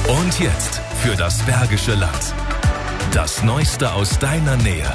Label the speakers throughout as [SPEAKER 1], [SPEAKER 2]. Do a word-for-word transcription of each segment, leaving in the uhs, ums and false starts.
[SPEAKER 1] Und jetzt für das Bergische Land. Das Neueste aus deiner Nähe.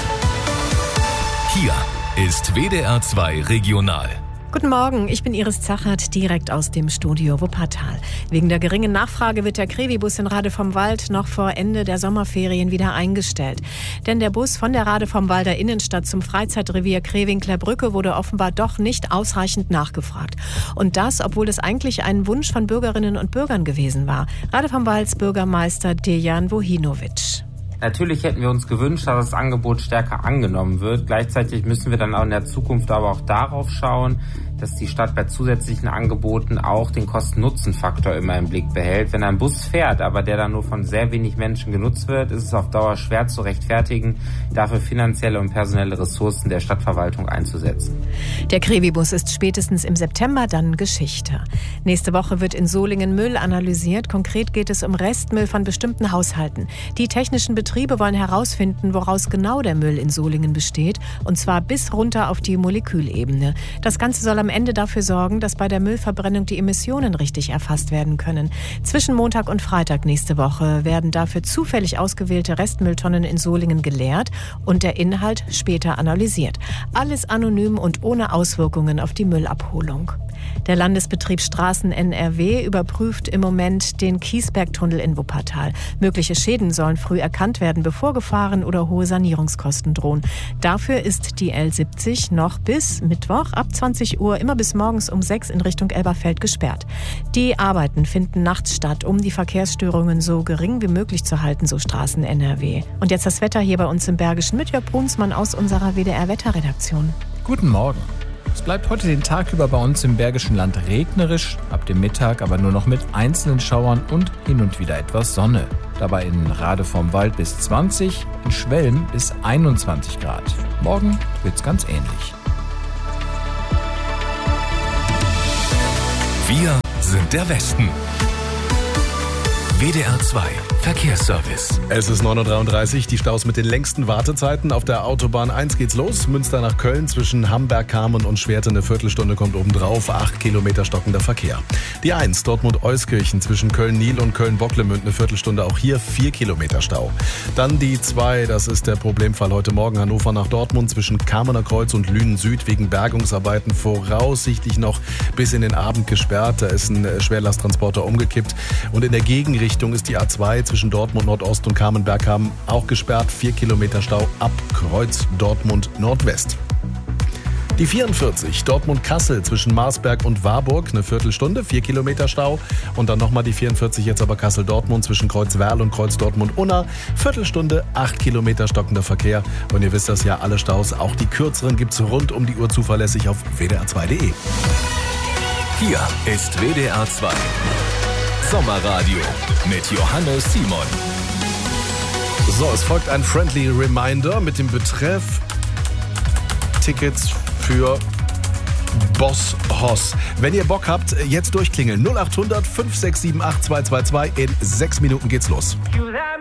[SPEAKER 1] Hier ist W D R zwei Regional.
[SPEAKER 2] Guten Morgen, ich bin Iris Zachert, direkt aus dem Studio Wuppertal. Wegen der geringen Nachfrage wird der Krevi-Bus in Rade vom Wald noch vor Ende der Sommerferien wieder eingestellt. Denn der Bus von der Rade vom Walder Innenstadt zum Freizeitrevier Krewinkler-Brücke wurde offenbar doch nicht ausreichend nachgefragt. Und das, obwohl es eigentlich ein Wunsch von Bürgerinnen und Bürgern gewesen war. Rade vom Walds Bürgermeister Dejan Vojinovic.
[SPEAKER 3] Natürlich hätten wir uns gewünscht, dass das Angebot stärker angenommen wird. Gleichzeitig müssen wir dann auch in der Zukunft aber auch darauf schauen, dass die Stadt bei zusätzlichen Angeboten auch den Kosten-Nutzen-Faktor immer im Blick behält. Wenn ein Bus fährt, aber der dann nur von sehr wenig Menschen genutzt wird, ist es auf Dauer schwer zu rechtfertigen, dafür finanzielle und personelle Ressourcen der Stadtverwaltung einzusetzen.
[SPEAKER 2] Der Krevi-Bus ist spätestens im September dann Geschichte. Nächste Woche wird in Solingen Müll analysiert. Konkret geht es um Restmüll von bestimmten Haushalten. Die technischen Betriebe wollen herausfinden, woraus genau der Müll in Solingen besteht, und zwar bis runter auf die Molekülebene. Das Ganze soll am Ende dafür sorgen, dass bei der Müllverbrennung die Emissionen richtig erfasst werden können. Zwischen Montag und Freitag nächste Woche werden dafür zufällig ausgewählte Restmülltonnen in Solingen geleert und der Inhalt später analysiert. Alles anonym und ohne Auswirkungen auf die Müllabholung. Der Landesbetrieb Straßen N R W überprüft im Moment den Kiesbergtunnel in Wuppertal. Mögliche Schäden sollen früh erkannt werden, bevor Gefahren oder hohe Sanierungskosten drohen. Dafür ist die L siebzig noch bis Mittwoch ab zwanzig Uhr immer bis morgens um sechs in Richtung Elberfeld gesperrt. Die Arbeiten finden nachts statt, um die Verkehrsstörungen so gering wie möglich zu halten, so Straßen N R W. Und jetzt das Wetter hier bei uns im Bergischen mit Jörg Brunsmann aus unserer W D R-Wetterredaktion.
[SPEAKER 4] Guten Morgen. Es bleibt heute den Tag über bei uns im Bergischen Land regnerisch, ab dem Mittag aber nur noch mit einzelnen Schauern und hin und wieder etwas Sonne. Dabei in Rade vom Wald bis zwanzig, in Schwelm bis einundzwanzig Grad. Morgen wird's ganz ähnlich.
[SPEAKER 1] Wir sind der Westen. W D R zwei Verkehrsservice.
[SPEAKER 5] Es ist neun Uhr dreiunddreißig, die Staus mit den längsten Wartezeiten. Auf der Autobahn eins geht's los. Münster nach Köln zwischen Hamberg, Kamen und Schwerte eine Viertelstunde kommt obendrauf. Acht Kilometer stockender Verkehr. Die eins Dortmund-Euskirchen zwischen Köln-Niel und Köln-Bocklemünd eine Viertelstunde. Auch hier vier Kilometer Stau. Dann die zwei, das ist der Problemfall heute Morgen. Hannover nach Dortmund zwischen Kamener Kreuz und Lünen Süd wegen Bergungsarbeiten voraussichtlich noch bis in den Abend gesperrt. Da ist ein Schwerlasttransporter umgekippt. Und in der Gegenrichtung ist die A zwei zwischen Dortmund Nordost und Kamen-Berghamen auch gesperrt. Vier Kilometer Stau ab Kreuz Dortmund Nordwest. Die vierundvierzig Dortmund-Kassel zwischen Marsberg und Warburg eine Viertelstunde, vier Kilometer Stau. Und dann nochmal die vierundvierzig jetzt aber Kassel-Dortmund zwischen Kreuzwerl und Kreuz Dortmund-Unna. Viertelstunde, acht Kilometer stockender Verkehr. Und ihr wisst das ja, alle Staus, auch die kürzeren, gibt's rund um die Uhr zuverlässig auf w d r zwei punkt d e.
[SPEAKER 1] Hier ist W D R zwei Sommerradio mit Johannes Simon.
[SPEAKER 5] So, es folgt ein Friendly Reminder mit dem Betreff Tickets für Boss Hoss. Wenn ihr Bock habt, jetzt durchklingeln. null acht hundert fünf sechs sieben acht zwei zwei zwei. In sechs Minuten geht's los.
[SPEAKER 6] You that